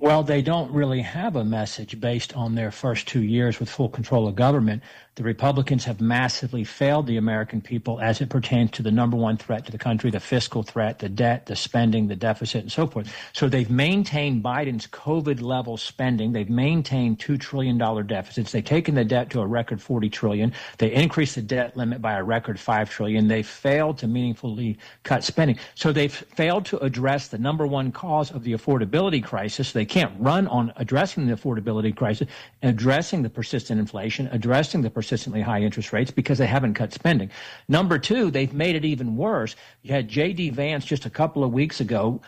Well, they don't really have a message based on their first 2 years with full control of government. The Republicans have massively failed the American people as it pertains to the number one threat to the country, the fiscal threat, the debt, the spending, the deficit, and so forth. So they've maintained Biden's COVID-level spending. They've maintained $2 trillion deficits. They've taken the debt to a record $40 trillion. They increased the debt limit by a record $5 trillion. They've failed to meaningfully cut spending. So they've failed to address the number one cause of the affordability crisis. They can't run on addressing the affordability crisis, addressing the persistent inflation, addressing the persistently high interest rates because they haven't cut spending. Number two, they've made it even worse. You had J.D. Vance just a couple of weeks ago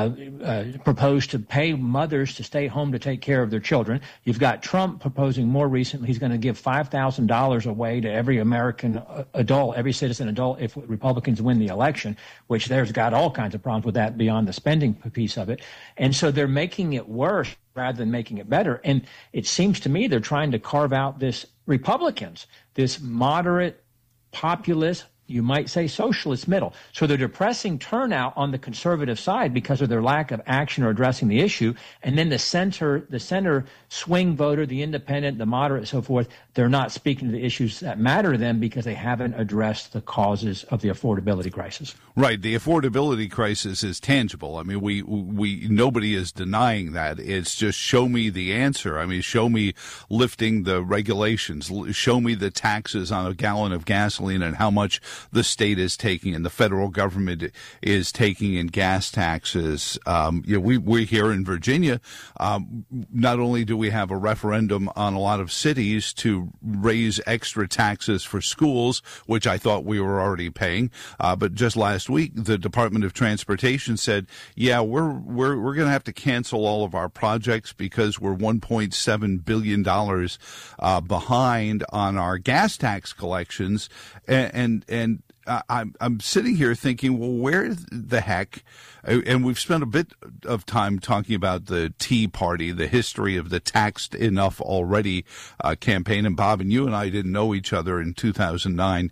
propose to pay mothers to stay home to take care of their children. You've got Trump proposing more recently he's going to give $5,000 away to every American adult, every citizen adult if Republicans win the election, which there's got all kinds of problems with that beyond the spending piece of it. And so they're making it worse rather than making it better. And it seems to me they're trying to carve out this Republicans, this moderate, populist, you might say socialist middle. So they're depressing turnout on the conservative side because of their lack of action or addressing the issue. And then the center swing voter, the independent, the moderate, so forth, they're not speaking to the issues that matter to them because they haven't addressed the causes of the affordability crisis. Right. The affordability crisis is tangible. I mean, we nobody is denying that. It's just show me the answer. I mean, show me lifting the regulations, show me the taxes on a gallon of gasoline and how much the state is taking and the federal government is taking in gas taxes. We here in Virginia, not only do we have a referendum on a lot of cities to raise extra taxes for schools, which I thought we were already paying, but just last week the Department of Transportation said, yeah, we're going to have to cancel all of our projects because we're $1.7 billion behind on our gas tax collections, and I'm sitting here thinking, well, where the heck? And we've spent a bit of time talking about the Tea Party, the history of the taxed enough already campaign. And Bob and you and I didn't know each other in 2009,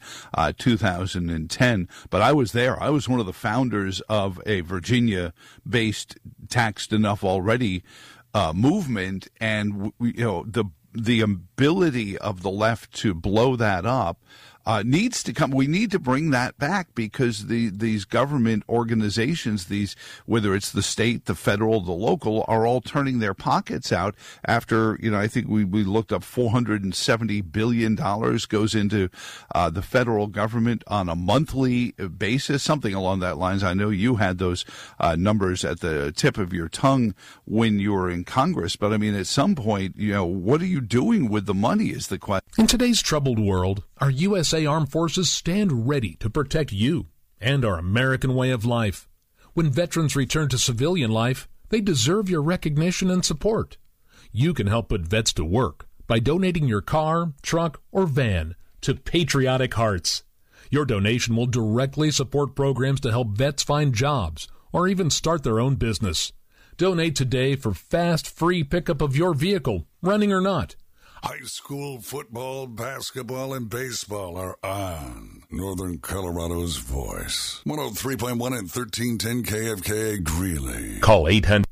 2010, but I was there. I was one of the founders of a Virginia-based taxed enough already movement, and the ability of the left to blow that up needs to come. We need to bring that back because these government organizations, whether it's the state, the federal, the local, are all turning their pockets out after, I think we looked up $470 billion goes into the federal government on a monthly basis, something along that lines. I know you had those numbers at the tip of your tongue when you were in Congress, but I mean, at some point, what are you doing with the money is the question. In today's troubled world, our USA Armed Forces stand ready to protect you and our American way of life. When veterans return to civilian life, they deserve your recognition and support. You can help put vets to work by donating your car, truck, or van to Patriotic Hearts. Your donation will directly support programs to help vets find jobs or even start their own business. Donate today for fast, free pickup of your vehicle, running or not. High school football, basketball, and baseball are on. Northern Colorado's voice. 103.1 and 1310 KFKA Greeley. Call 800.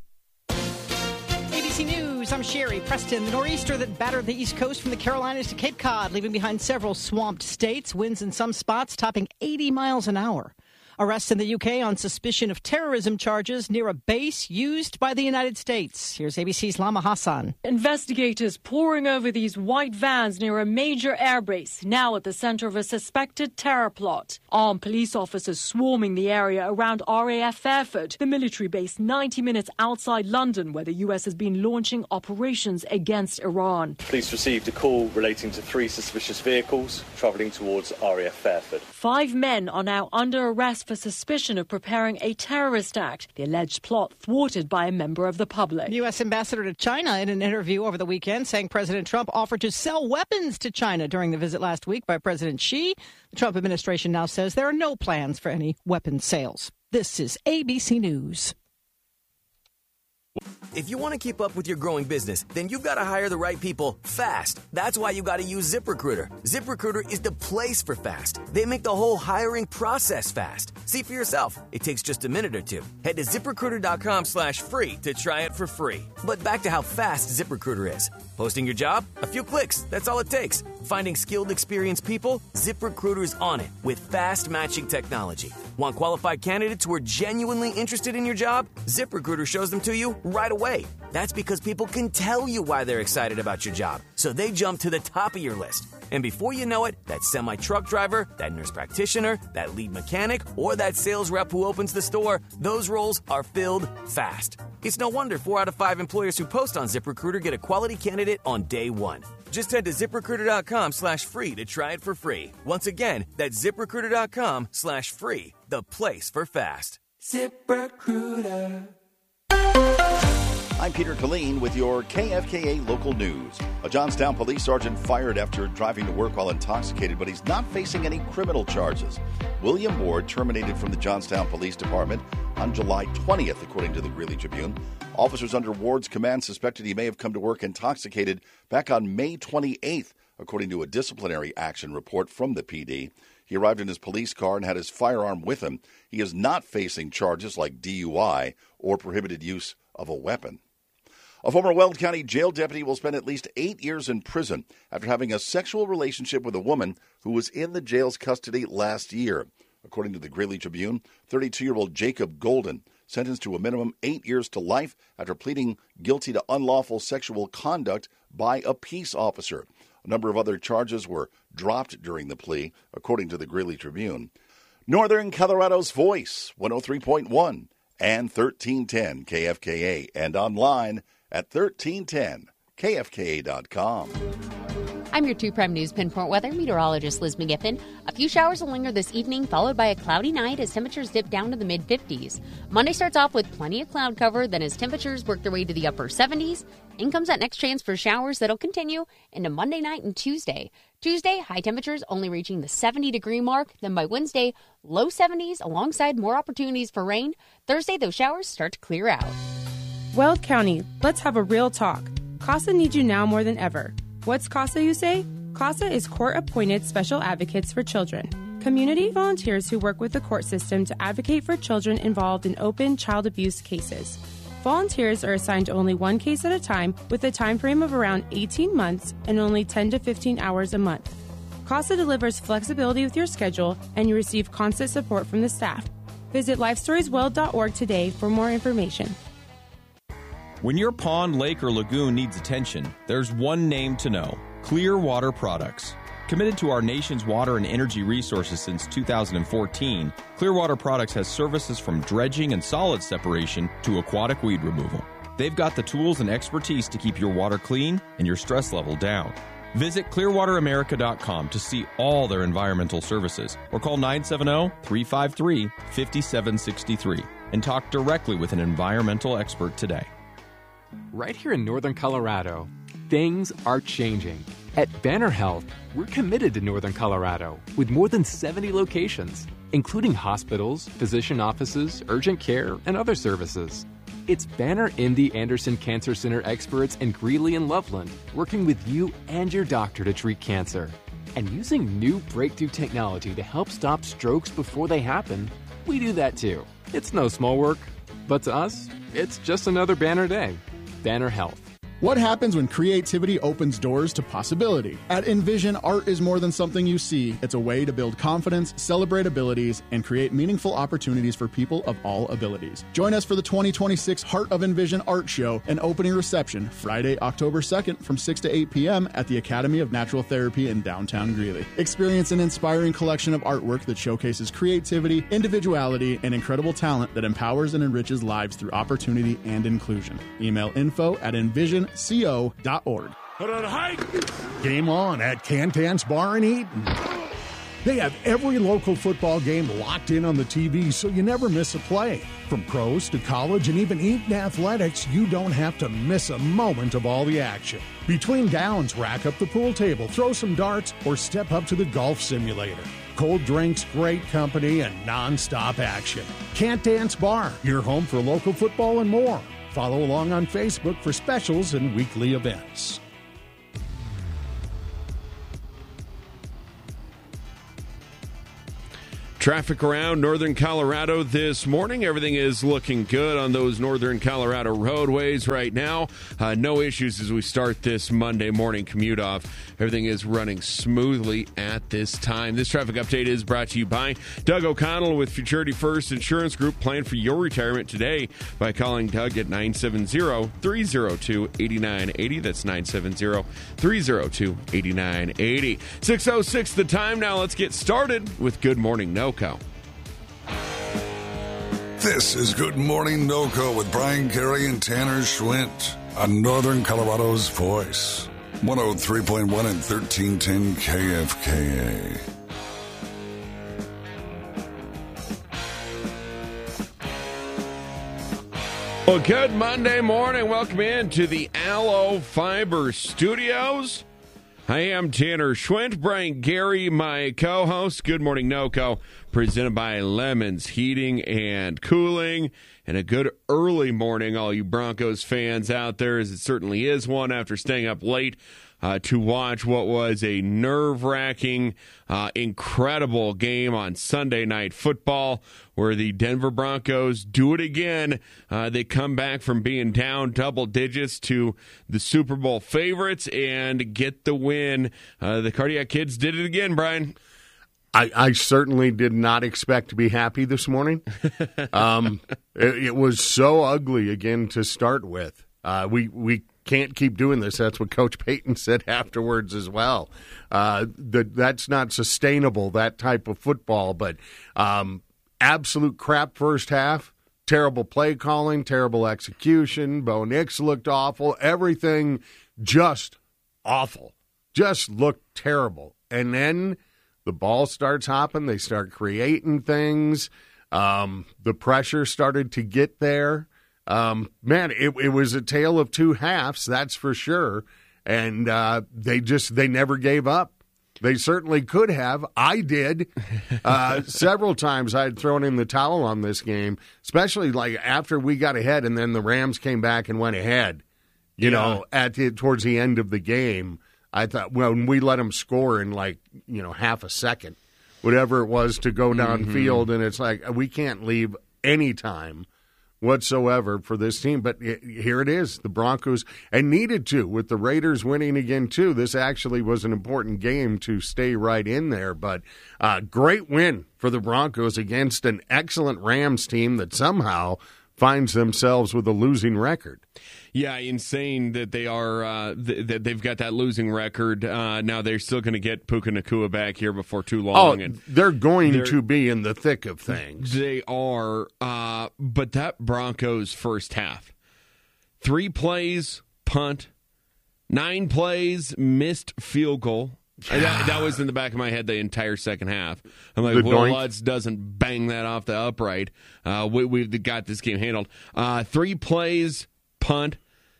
ABC News, I'm Sherry Preston. The nor'easter that battered the East Coast from the Carolinas to Cape Cod, leaving behind several swamped states. Winds in some spots topping 80 miles an hour. Arrest in the UK on suspicion of terrorism charges near a base used by the United States. Here's ABC's Lama Hassan. Investigators poring over these white vans near a major airbase, now at the center of a suspected terror plot. Armed police officers swarming the area around RAF Fairford, the military base 90 minutes outside London, where the US has been launching operations against Iran. Police received a call relating to 3 suspicious vehicles travelling towards RAF Fairford. 5 men are now under arrest for suspicion of preparing a terrorist act, the alleged plot thwarted by a member of the public. U.S. ambassador to China in an interview over the weekend saying President Trump offered to sell weapons to China during the visit last week by President Xi. The Trump administration now says there are no plans for any weapons sales. This is ABC News. If you want to keep up with your growing business, then you've got to hire the right people fast. That's why you got to use ZipRecruiter. ZipRecruiter is the place for fast. They make the whole hiring process fast. See for yourself. It takes just a minute or two. Head to ZipRecruiter.com/free to try it for free. But back to how fast ZipRecruiter is. Posting your job? A few clicks. That's all it takes. Finding skilled, experienced people? ZipRecruiter's on it with fast matching technology. Want qualified candidates who are genuinely interested in your job? ZipRecruiter shows them to you right away. That's because people can tell you why they're excited about your job, so they jump to the top of your list. And before you know it, that semi-truck driver, that nurse practitioner, that lead mechanic, or that sales rep who opens the store, those roles are filled fast. It's no wonder 4 out of 5 employers who post on ZipRecruiter get a quality candidate on day one. Just head to ZipRecruiter.com/free to try it for free. Once again, that's ZipRecruiter.com/free, the place for fast. ZipRecruiter. I'm Peter Killeen with your KFKA local news. A Johnstown police sergeant fired after driving to work while intoxicated, but he's not facing any criminal charges. William Ward terminated from the Johnstown Police Department on July 20th, according to the Greeley Tribune. Officers under Ward's command suspected he may have come to work intoxicated back on May 28th, according to a disciplinary action report from the PD. He arrived in his police car and had his firearm with him. He is not facing charges like DUI or prohibited use of a weapon. A former Weld County jail deputy will spend at least 8 years in prison after having a sexual relationship with a woman who was in the jail's custody last year. According to the Greeley Tribune, 32-year-old Jacob Golden, sentenced to a minimum 8 years to life after pleading guilty to unlawful sexual conduct by a peace officer. A number of other charges were dropped during the plea, according to the Greeley Tribune. Northern Colorado's Voice, 103.1 and 1310 KFKA, and online at 1310kfka.com. I'm your 2 Prime News Pinpoint weather meteorologist Liz McGiffin. A few showers will linger this evening, followed by a cloudy night as temperatures dip down to the mid-50s. Monday starts off with plenty of cloud cover, then as temperatures work their way to the upper 70s, in comes that next chance for showers that'll continue into Monday night and Tuesday. Tuesday, high temperatures only reaching the 70-degree mark. Then by Wednesday, low 70s alongside more opportunities for rain. Thursday, those showers start to clear out. Weld County, let's have a real talk. CASA needs you now more than ever. What's CASA, you say? CASA is court-appointed special advocates for children. Community volunteers who work with the court system to advocate for children involved in open child abuse cases. Volunteers are assigned to only one case at a time with a time frame of around 18 months and only 10 to 15 hours a month. CASA delivers flexibility with your schedule and you receive constant support from the staff. Visit lifestoriesweld.org today for more information. When your pond, lake, or lagoon needs attention, there's one name to know: Clearwater Products. Committed to our nation's water and energy resources since 2014, Clearwater Products has services from dredging and solid separation to aquatic weed removal. They've got the tools and expertise to keep your water clean and your stress level down. Visit clearwateramerica.com to see all their environmental services or call 970-353-5763 and talk directly with an environmental expert today. Right here in Northern Colorado, things are changing. At Banner Health, we're committed to Northern Colorado with more than 70 locations, including hospitals, physician offices, urgent care, and other services. It's Banner MD Anderson Cancer Center experts in Greeley and Loveland working with you and your doctor to treat cancer. And using new breakthrough technology to help stop strokes before they happen, we do that too. It's no small work, but to us, it's just another Banner day. Banner Health. What happens when creativity opens doors to possibility? At Envision, art is more than something you see. It's a way to build confidence, celebrate abilities, and create meaningful opportunities for people of all abilities. Join us for the 2026 Heart of Envision Art Show and opening reception Friday, October 2nd from 6 to 8 p.m. at the Academy of Natural Therapy in downtown Greeley. Experience an inspiring collection of artwork that showcases creativity, individuality, and incredible talent that empowers and enriches lives through opportunity and inclusion. Email info@envision.co.org. Game on at Cantan's Bar in Eaton. They have every local football game locked in on the TV, so you never miss a play. From pros to college and even Eaton athletics, you don't have to miss a moment of all the action. Between downs, rack up the pool table, throw some darts, or step up to the golf simulator. Cold drinks, great company, and non-stop action. Cantan's Bar, your home for local football and more. Follow along on Facebook for specials and weekly events. Traffic around northern Colorado this morning. Everything is looking good on those northern Colorado roadways right now. No issues as we start this Monday morning commute off. Everything is running smoothly at this time. This traffic update is brought to you by Doug O'Connell with Futurity First Insurance Group. Plan for your retirement today by calling Doug at 970-302-8980. That's 970-302-8980. 6:06 the time now. Let's get started with Good Morning NoCo. This is Good Morning NoCo with Brian Carey and Tanner Schwint on Northern Colorado's Voice. 103.1 and 1310 KFKA. Well, good Monday morning. Welcome into the Aloe Fiber Studios. I am Tanner Schwint, Brian Gary, my co-host. Good Morning NoCo, presented by Lemons Heating and Cooling. And a good early morning, all you Broncos fans out there, as it certainly is one after staying up late to watch what was a nerve-wracking, incredible game on Sunday Night Football, where the Denver Broncos do it again. They come back from being down double digits to the Super Bowl favorites and get the win. The Cardiac Kids did it again, Brian. I certainly did not expect to be happy this morning. It was so ugly again to start with. We can't keep doing this. That's what Coach Payton said afterwards as well. That's not sustainable, that type of football. But absolute crap first half, terrible play calling, terrible execution. Bo Nix looked awful. Everything just awful. Just looked terrible. And then the ball starts hopping. They start creating things. The pressure started to get there. Man, it was a tale of two halves, that's for sure. And they never gave up. They certainly could have. I did. Several times I had thrown in the towel on this game, especially like after we got ahead and then the Rams came back and went ahead, towards the end of the game. I thought, when we let them score in half a second, whatever it was to go downfield, and it's like we can't leave any time whatsoever for this team. But here it is, the Broncos, and needed to, with the Raiders winning again too. This actually was an important game to stay right in there. But great win for the Broncos against an excellent Rams team that somehow finds themselves with a losing record. Yeah, insane that they are that they've got that losing record. Now they're still going to get Puka Nacua back here before too long. And they're going to be in the thick of things. They are, but that Broncos first half, 3 plays, punt, 9 plays, missed field goal. That was in the back of my head the entire second half. I'm like, Will Lutz doesn't bang that off the upright. We've got this game handled. 3 plays, punt,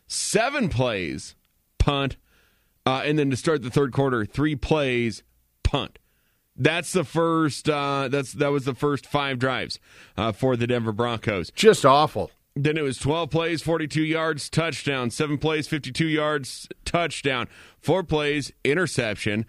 7 plays, punt, and then to start the third quarter, 3 plays, punt. That's the first. That was the first 5 drives for the Denver Broncos. Just awful. Then it was 12 plays, 42 yards, touchdown. 7 plays, 52 yards, touchdown. 4 plays, interception.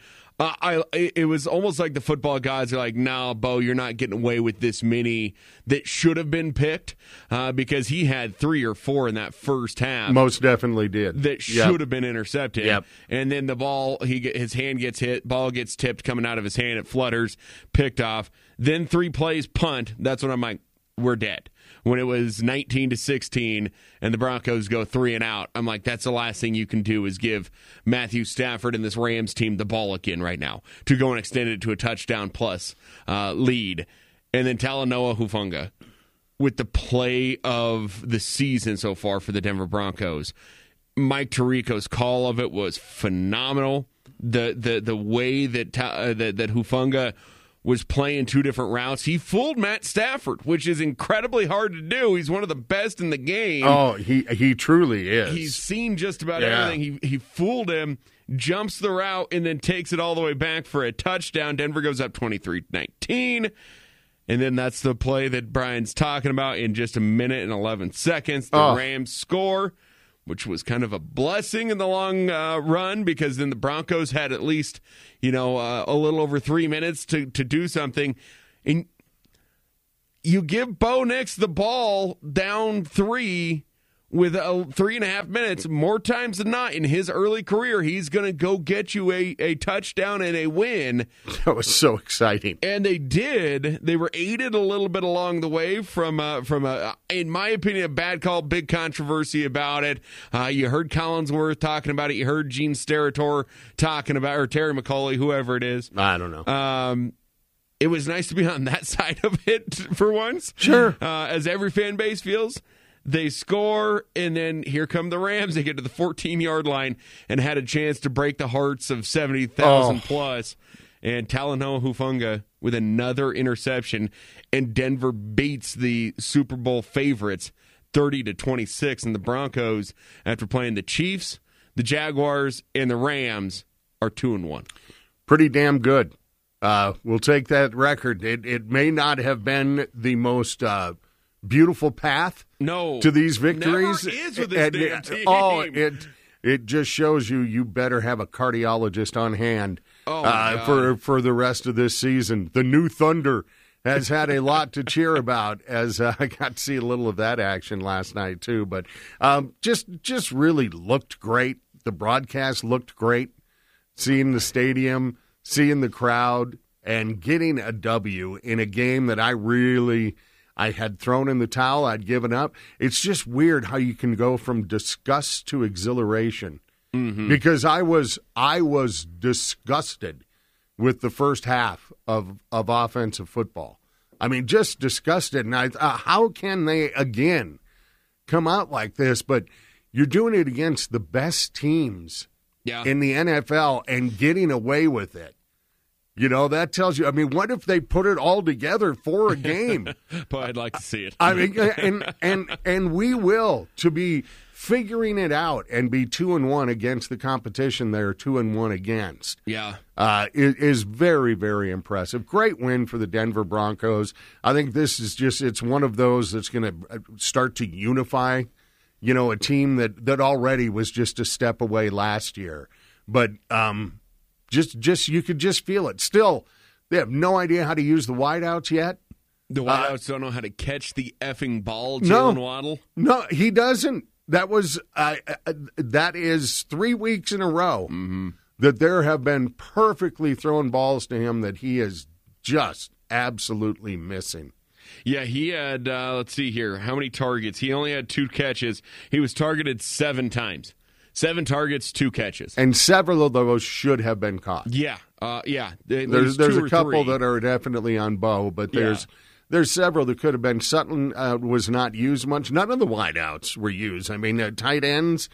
It was almost like the football gods are like, no, Bo, you're not getting away with this many that should have been picked because he had 3 or 4 in that first half. Most definitely did. That should have been intercepted. Yep. And then the ball, his hand gets hit, ball gets tipped coming out of his hand, it flutters, picked off. Then 3 plays, punt. That's when I'm like, we're dead. When it was 19-16 and the Broncos go 3 and out, I'm like, that's the last thing you can do is give Matthew Stafford and this Rams team the ball again right now to go and extend it to a touchdown plus lead. And then Talanoa Hufanga with the play of the season so far for the Denver Broncos. Mike Tirico's call of it was phenomenal. The way that Hufanga was playing 2 different routes. He fooled Matt Stafford, which is incredibly hard to do. He's one of the best in the game. Oh, he truly is. He's seen just about everything. He fooled him, jumps the route, and then takes it all the way back for a touchdown. Denver goes up 23-19. And then that's the play that Brian's talking about. In just a minute and 11 seconds, the Rams score, which was kind of a blessing in the long run, because then the Broncos had at least, a little over 3 minutes to do something. And you give Bo Nix the ball down 3 with 3.5 minutes, more times than not in his early career, he's going to go get you a touchdown and a win. That was so exciting. And they did. They were aided a little bit along the way from in my opinion, a bad call, big controversy about it. You heard Collinsworth talking about it. You heard Gene Steratore talking about, or Terry McCauley, whoever it is. I don't know. It was nice to be on that side of it for once. Sure. As every fan base feels. They score, and then here come the Rams. They get to the 14-yard line and had a chance to break the hearts of 70,000 plus. And Talanoa Hufanga with another interception, and Denver beats the Super Bowl favorites 30-26. And the Broncos, after playing the Chiefs, the Jaguars, and the Rams, are 2-1. Pretty damn good. We'll take that record. It may not have been the most beautiful path to these victories. Never is with this damn team. It just shows you better have a cardiologist on hand for the rest of this season. The new Thunder has had a lot to cheer about, as I got to see a little of that action last night too. But just really looked great. The broadcast looked great. Seeing the stadium, seeing the crowd, and getting a W in a game that I had thrown in the towel, I'd given up. It's just weird how you can go from disgust to exhilaration. Mm-hmm. Because I was disgusted with the first half of offensive football. I mean, just disgusted. And how can they, again, come out like this? But you're doing it against the best teams in the NFL and getting away with it. That tells you, what if they put it all together for a game? But I'd like to see it. I mean, and we will, to be figuring it out and be 2-1 against the competition they're 2-1 against. Yeah. Is very, very impressive. Great win for the Denver Broncos. I think this is it's one of those that's going to start to unify, a team that already was just a step away last year. But, Just you could just feel it. Still, they have no idea how to use the wideouts yet. The wideouts don't know how to catch the effing ball, Jalen Waddle. No, he doesn't. That is 3 weeks in a row that there have been perfectly thrown balls to him that he is just absolutely missing. Yeah, he had, let's see here, how many targets? He only had 2 catches. He was targeted 7 times. 7 targets, 2 catches. And several of those should have been caught. Yeah, There's a couple that are definitely on Bo, but there's several that could have been. Sutton was not used much. None of the wideouts were used. I mean, tight ends,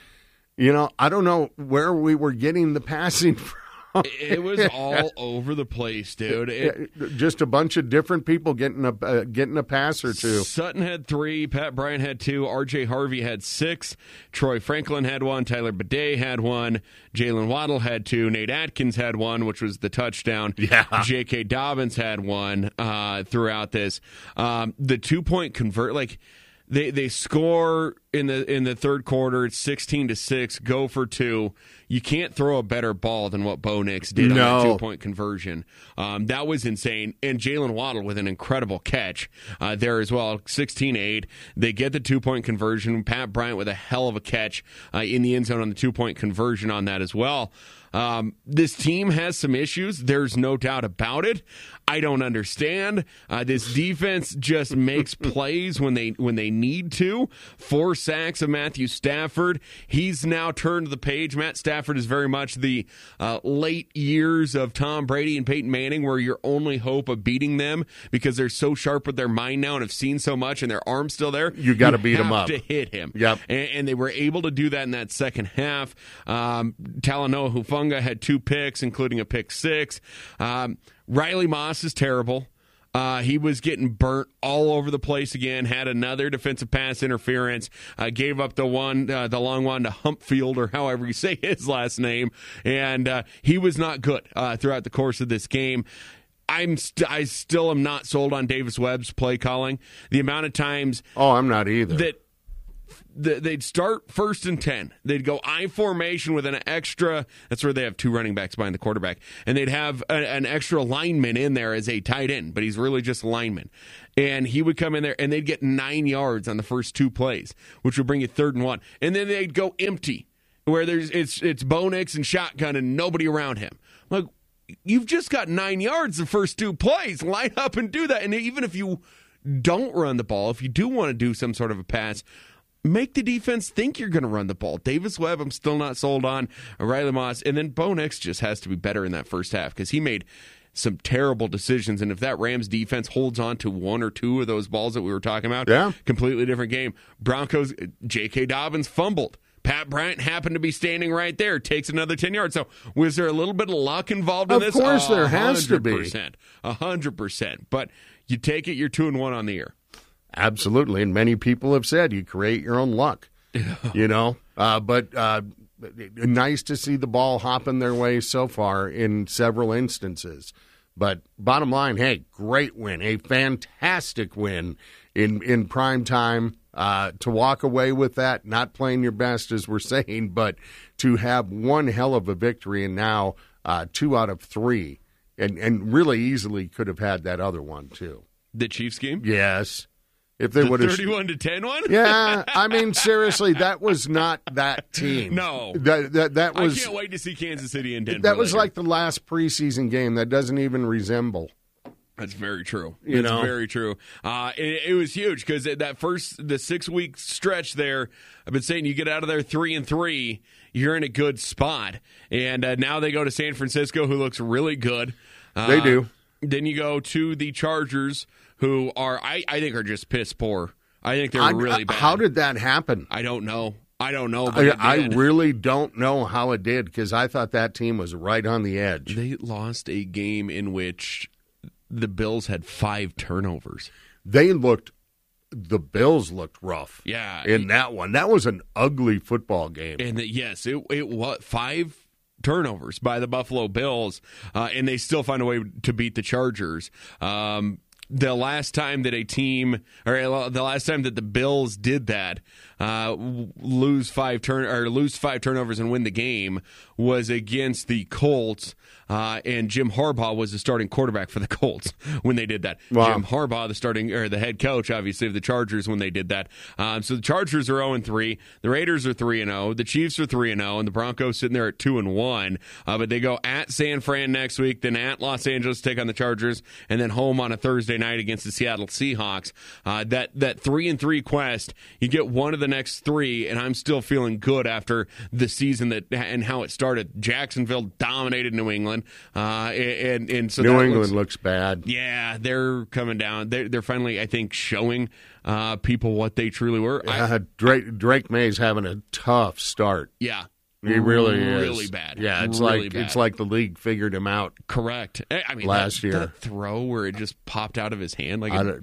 I don't know where we were getting the passing from. It was all over the place, dude. Just a bunch of different people getting a pass or 2. Sutton had 3, Pat Bryant had 2, R.J. Harvey had 6, Troy Franklin had 1, Tyler Bidet had 1, Jalen Waddle had 2, Nate Atkins had 1, which was the touchdown. Yeah. J.K. Dobbins had 1 throughout this. The 2-point convert, They score in the third quarter. It's 16-6. Go for 2. You can't throw a better ball than what Bo Nix did on that 2-point conversion. That was insane. And Jalen Waddle with an incredible catch there as well. 16-8. They get the 2-point conversion. Pat Bryant with a hell of a catch in the end zone on the 2-point conversion on that as well. This team has some issues. There's no doubt about it. I don't understand. This defense just makes plays when they need to. 4 sacks of Matthew Stafford. He's now turned the page. Matt Stafford is very much the late years of Tom Brady and Peyton Manning, where your only hope of beating them, because they're so sharp with their mind now and have seen so much and their arm's still there. You got to beat him up. To hit him. Yep. And they were able to do that in that second half. Talanoa Hufanga had 2 picks, including a pick 6. Riley Moss is terrible. He was getting burnt all over the place again. Had another defensive pass interference. Gave up the long one to Humpfield, or however you say his last name. And he was not good throughout the course of this game. I still am not sold on Davis Webb's play calling. The amount of times I'm not either. That they'd start 1st and 10. They'd go I formation with an extra. That's where they have 2 running backs behind the quarterback, and they'd have an extra lineman in there as a tight end, but he's really just a lineman. And he would come in there, and they'd get 9 yards on the first 2 plays, which would bring you 3rd and 1. And then they'd go empty, where it's Bo Nix and shotgun and nobody around him. Like, you've just got 9 yards the first 2 plays. Line up and do that. And even if you don't run the ball, if you do want to do some sort of a pass, make the defense think you're going to run the ball. Davis Webb, I'm still not sold on. Riley Moss. And then Bo Nix just has to be better in that first half because he made some terrible decisions. And if that Rams defense holds on to 1 or 2 of those balls that we were talking about, completely different game. Broncos, J.K. Dobbins fumbled. Pat Bryant happened to be standing right there, takes another 10 yards. So was there a little bit of luck involved in this? Of course there has to be. 100%. But you take it, you're 2-1 on the year. Absolutely. And many people have said you create your own luck, but nice to see the ball hopping their way so far in several instances. But bottom line, hey, great win, a fantastic win in prime time. To walk away with that, not playing your best, as we're saying, but to have one hell of a victory, and now 2 out of 3, and really easily could have had that other one, too. The Chiefs game? Yes. If they would have 31-10 one? Yeah, I mean, seriously, that was not that team. No. That was. I can't wait to see Kansas City and Denver. That was later. like the last preseason game that doesn't even resemble. That's very true. Very true. It was huge because the 6-week stretch there, I've been saying you get out of there 3-3, you're in a good spot. And now they go to San Francisco, who looks really good. They do. Then you go to the Chargers, who are I think are just piss poor. I think they're really bad. How did that happen? I don't know. But I really don't know how it did because I thought that team was right on the edge. They lost a game in which the Bills had 5 turnovers. The Bills looked rough. Yeah. In that one. That was an ugly football game. And it was 5 turnovers by the Buffalo Bills, and they still find a way to beat the Chargers. The last time that the Bills did that, lose 5 turnovers and win the game was against the Colts, and Jim Harbaugh was the starting quarterback for the Colts when they did that. Wow. Jim Harbaugh, the head coach, obviously, of the Chargers when they did that. So the Chargers are 0-3, the Raiders are 3-0, the Chiefs are 3-0, and the Broncos sitting there at 2-1. But they go at San Fran next week, then at Los Angeles to take on the Chargers, and then home on a Thursday night against the Seattle Seahawks. That 3-3 quest, you get one of the next 3, and I'm still feeling good after the season and how it started. Jacksonville dominated New England, and so New England looks bad. Yeah, they're coming down. They're finally, I think, showing people what they truly were. Drake May's having a tough start. Yeah. He really is. Really bad. Yeah, it's like the league figured him out. Correct. I mean, last year. That throw where it just popped out of his hand.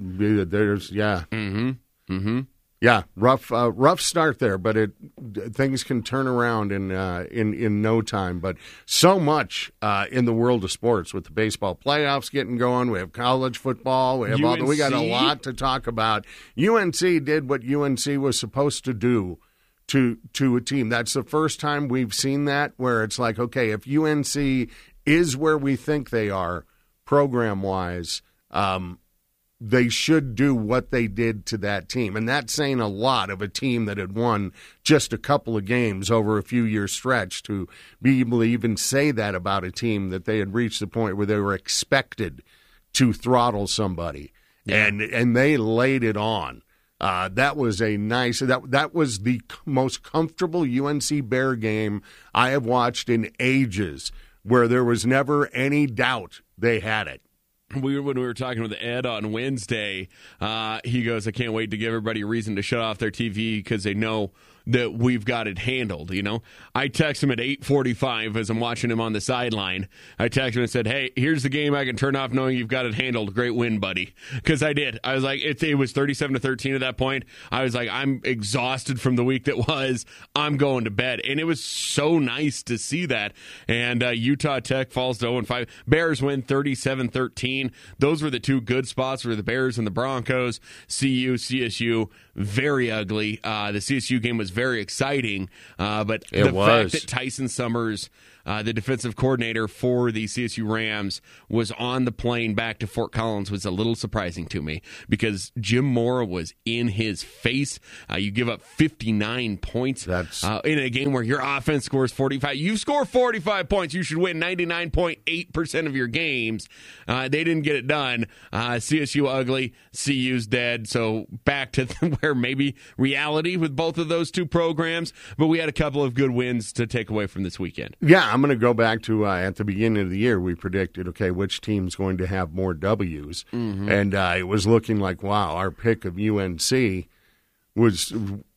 Yeah, rough start there, but things can turn around in no time. But so much in the world of sports with the baseball playoffs getting going. We have college football. We got a lot to talk about. UNC did what UNC was supposed to do to a team. That's the first time we've seen that, where it's like, okay, if UNC is where we think they are program-wise, they should do what they did to that team. And that's saying a lot of a team that had won just a couple of games over a few-year stretch, to be able to even say that about a team that they had reached the point where they were expected to throttle somebody. Yeah. And they laid it on. That was that was the most comfortable UNC Bear game I have watched in ages, where there was never any doubt they had it. When we were talking with Ed on Wednesday, he goes, I can't wait to give everybody a reason to shut off their TV because they know that we've got it handled. I text him at 8:45 as I'm watching him on the sideline. I text him and said, "Hey, here's the game I can turn off knowing you've got it handled. Great win, buddy." Because I did. I was like, it was 37-13 at that point. I was like, I'm exhausted from the week that was. I'm going to bed. And it was so nice to see that. And Utah Tech falls to 0-5. Bears win 37-13. Those were the two good spots for the Bears and the Broncos. CSU, very ugly. The CSU game was very exciting, but the fact that Tyson Summers, the defensive coordinator for the CSU Rams, was on the plane back to Fort Collins was a little surprising to me because Jim Mora was in his face. You give up 59 points in a game where your offense scores 45. You score 45 points, you should win 99.8% of your games. They didn't get it done. CSU ugly, CU's dead. So back to where maybe reality with both of those two programs. But we had a couple of good wins to take away from this weekend. Yeah, I'm going to go back to at the beginning of the year, we predicted, okay, which team's going to have more W's. Mm-hmm. And it was looking like, wow, our pick of UNC was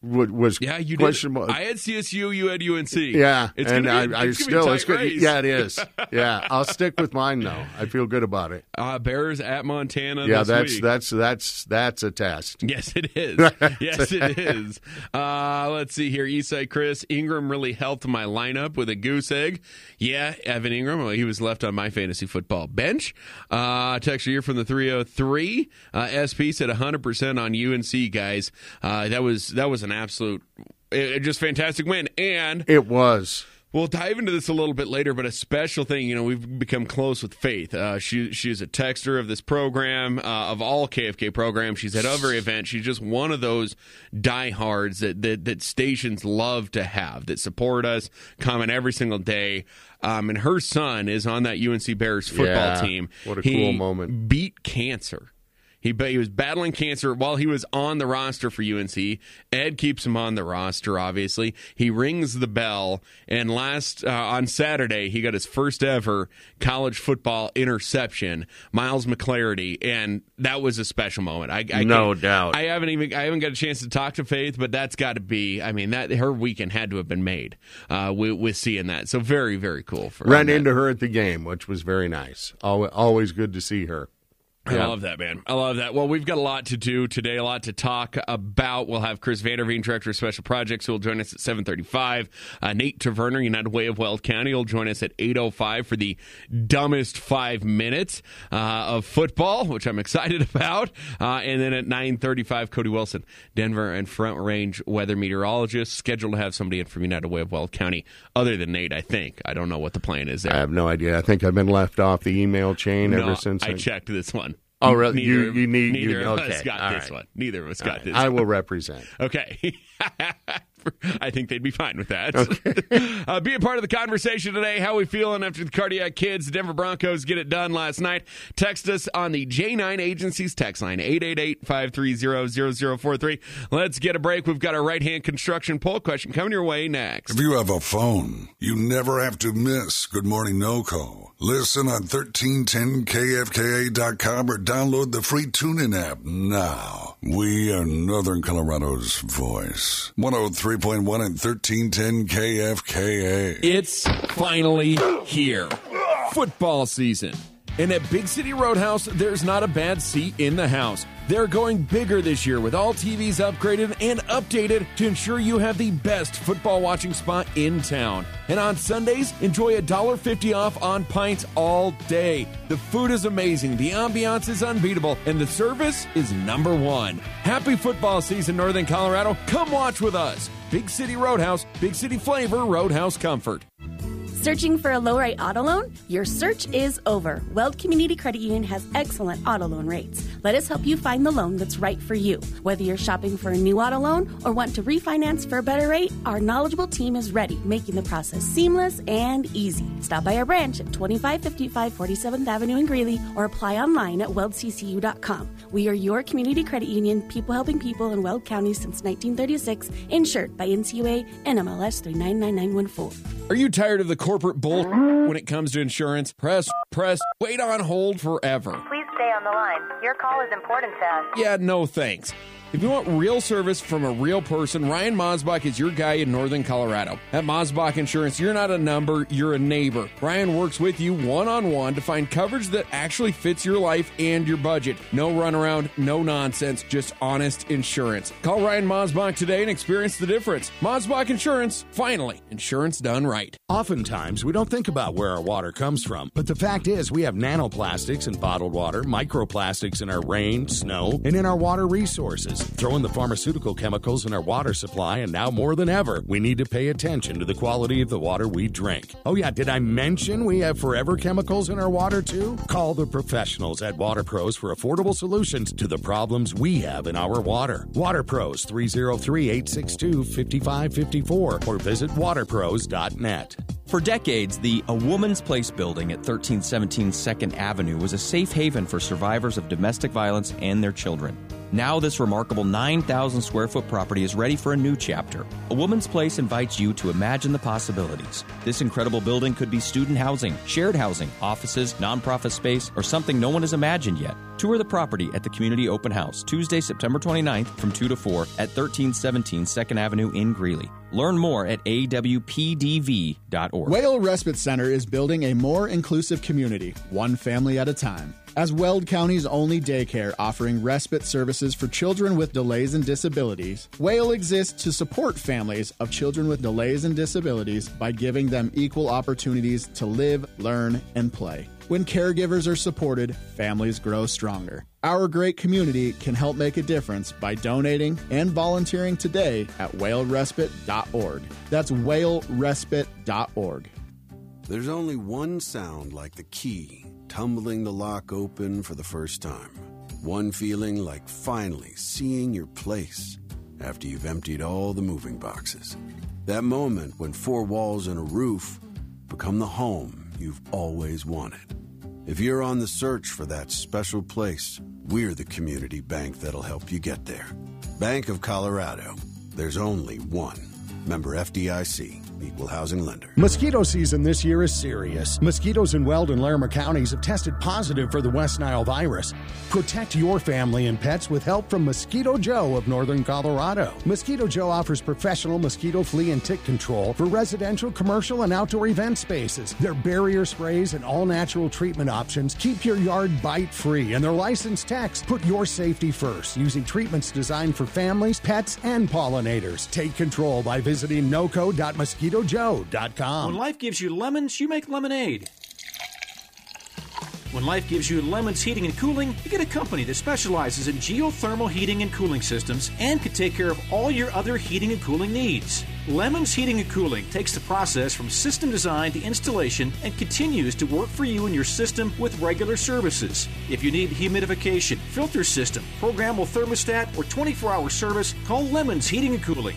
you questionable. Did. I had CSU, you had UNC. Yeah, it's and it's good. Yeah, it is. Yeah, I'll stick with mine though. I feel good about it. Bears at Montana. Yeah, this week. that's a test. Yes, it is. Yes, it is. Let's see here. Eastside Chris Ingram really helped my lineup with a goose egg. Yeah, Evan Ingram. Well, he was left on my fantasy football bench. Text here from the 303. SP said 100% on UNC guys. That was an absolute, just fantastic win. And it was. We'll dive into this a little bit later, but a special thing, we've become close with Faith. She's a texter of this program, of all KFK programs. She's at every event. She's just one of those diehards that stations love to have, that support us, comment every single day. And her son is on that UNC Bears football team. What a cool moment. Beat cancer. He was battling cancer while he was on the roster for UNC. Ed keeps him on the roster, obviously. He rings the bell, and on Saturday, he got his first ever college football interception, Miles McClarity, and that was a special moment. No doubt. I haven't got a chance to talk to Faith, but that's got to be, her weekend had to have been made with seeing that. So very, very cool. Ran into her at the game, which was very nice. Always good to see her. I love that, man. I love that. Well, we've got a lot to do today, a lot to talk about. We'll have Chris Vanderveen, Director of Special Projects, who will join us at 7:35. Nate Taverner, United Way of Weld County, will join us at 8:05 for the dumbest 5 minutes of football, which I'm excited about. And then at 9:35, Cody Wilson, Denver and Front Range weather meteorologist, scheduled to have somebody in from United Way of Weld County other than Nate, I think. I don't know what the plan is there. I have no idea. I think I've been left off the email chain ever since. I checked this one. Oh, really? Neither of us okay. got this one. Neither of us got this. I will represent. Okay. I think they'd be fine with that. Okay. Be a part of the conversation today. How are we feeling after the Cardiac Kids? The Denver Broncos get it done last night. Text us on the J9 Agency's text line, 888-530-0043. Let's get a break. We've got our right-hand construction poll question coming your way next. If you have a phone, you never have to miss Good Morning NoCo. Listen on 1310kfka.com or download the free TuneIn app now. We are Northern Colorado's voice. 103.1 and 1310 KFKA. It's finally here. Football season. And at Big City Roadhouse, there's not a bad seat in the house. They're going bigger this year with all TVs upgraded and updated to ensure you have the best football watching spot in town. And on Sundays, enjoy $1.50 off on pints all day. The food is amazing, the ambiance is unbeatable, and the service is number one. Happy football season, Northern Colorado. Come watch with us. Big City Roadhouse, Big City flavor, Roadhouse comfort. Searching for a low-rate auto loan? Your search is over. Weld Community Credit Union has excellent auto loan rates. Let us help you find the loan that's right for you. Whether you're shopping for a new auto loan or want to refinance for a better rate, our knowledgeable team is ready, making the process seamless and easy. Stop by our branch at 2555 47th Avenue in Greeley or apply online at weldccu.com. We are your community credit union, people helping people in Weld County since 1936, insured by NCUA and MLS 399914. Are you tired of the corporate bull when it comes to insurance? Press, wait on hold forever. Please stay on the line. Your call is important to us. Yeah, no thanks. If you want real service from a real person, Ryan Mosbach is your guy in Northern Colorado. At Mosbach Insurance, you're not a number, you're a neighbor. Ryan works with you one-on-one to find coverage that actually fits your life and your budget. No runaround, no nonsense, just honest insurance. Call Ryan Mosbach today and experience the difference. Mosbach Insurance, finally, insurance done right. Oftentimes, we don't think about where our water comes from, but the fact is we have nanoplastics in bottled water, microplastics in our rain, snow, and in our water resources. Throw in the pharmaceutical chemicals in our water supply, and now more than ever, we need to pay attention to the quality of the water we drink. Oh yeah, did I mention we have forever chemicals in our water too? Call the professionals at Water Pros for affordable solutions to the problems we have in our water. Water Pros, 303-862-5554, or visit waterpros.net. For decades, the A Woman's Place building at 1317 2nd Avenue was a safe haven for survivors of domestic violence and their children. Now this remarkable 9,000 square foot property is ready for a new chapter. A Woman's Place invites you to imagine the possibilities. This incredible building could be student housing, shared housing, offices, nonprofit space, or something no one has imagined yet. Tour the property at the Community Open House, Tuesday, September 29th from 2 to 4 at 1317 2nd Avenue in Greeley. Learn more at awpdv.org. Whale Respite Center is building a more inclusive community, one family at a time. As Weld County's only daycare offering respite services for children with delays and disabilities, Whale exists to support families of children with delays and disabilities by giving them equal opportunities to live, learn, and play. When caregivers are supported, families grow stronger. Our great community can help make a difference by donating and volunteering today at whalerespite.org. That's whalerespite.org. There's only one sound like the key tumbling the lock open for the first time. One feeling like finally seeing your place after you've emptied all the moving boxes. That moment when four walls and a roof become the home you've always wanted. If you're on the search for that special place, we're the community bank that'll help you get there. Bank of Colorado. There's only one. Member FDIC. Equal housing lender. Mosquito season this year is serious. Mosquitoes in Weld and Larimer counties have tested positive for the West Nile virus. Protect your family and pets with help from Mosquito Joe of Northern Colorado. Mosquito Joe offers professional mosquito, flea, and tick control for residential, commercial, and outdoor event spaces. Their barrier sprays and all-natural treatment options keep your yard bite-free, and their licensed techs put your safety first, using treatments designed for families, pets, and pollinators. Take control by visiting noco.mosquito.joe.com. When life gives you lemons, you make lemonade. When life gives you Lemons Heating and Cooling, you get a company that specializes in geothermal heating and cooling systems and can take care of all your other heating and cooling needs. Lemons Heating and Cooling takes the process from system design to installation and continues to work for you and your system with regular services. If you need humidification, filter system, programmable thermostat, or 24-hour service, call Lemons Heating and Cooling,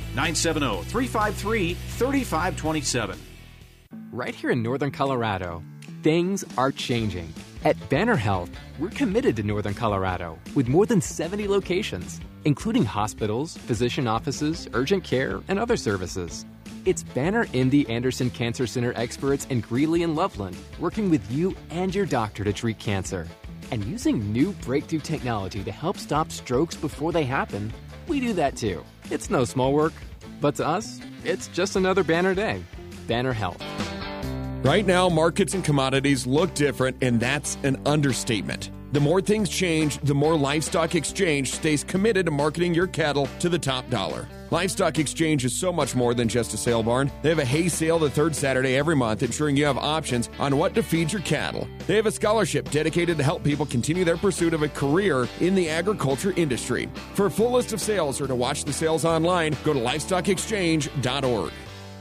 970-353-3527. Right here in Northern Colorado, things are changing. At Banner Health, we're committed to Northern Colorado with more than 70 locations, including hospitals, physician offices, urgent care, and other services. It's Banner MD Anderson Cancer Center experts in Greeley and Loveland working with you and your doctor to treat cancer. And using new breakthrough technology to help stop strokes before they happen, we do that too. It's no small work, but to us, it's just another Banner day. Banner Health. Right now, markets and commodities look different, and that's an understatement. The more things change, the more Livestock Exchange stays committed to marketing your cattle to the top dollar. Livestock Exchange is so much more than just a sale barn. They have a hay sale the third Saturday every month, ensuring you have options on what to feed your cattle. They have a scholarship dedicated to help people continue their pursuit of a career in the agriculture industry. For a full list of sales or to watch the sales online, go to livestockexchange.org.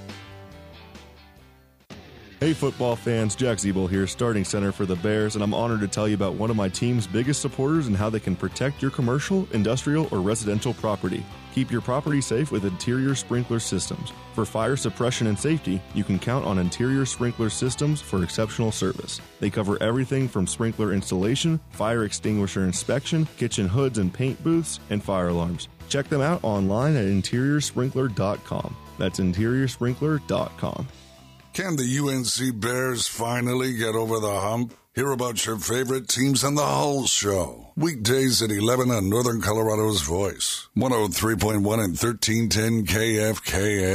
Hey football fans, Jack Zeeble here, starting center for the Bears, and I'm honored to tell you about one of my team's biggest supporters and how they can protect your commercial, industrial, or residential property. Keep your property safe with Interior Sprinkler Systems. For fire suppression and safety, you can count on Interior Sprinkler Systems for exceptional service. They cover everything from sprinkler installation, fire extinguisher inspection, kitchen hoods and paint booths, and fire alarms. Check them out online at interiorsprinkler.com. That's interiorsprinkler.com. Can the UNC Bears finally get over the hump? Hear about your favorite teams on the Hull Show. Weekdays at 11 on Northern Colorado's Voice. 103.1 and 1310 KFKA.